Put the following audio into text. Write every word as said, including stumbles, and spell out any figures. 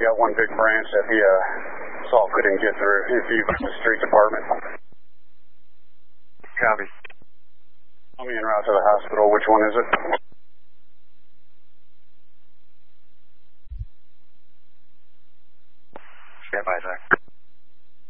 got one big branch that the uh, salt couldn't get through. If you go to the street department. Copy. I'm en route to the hospital. Which one is it? Stand by, Zach.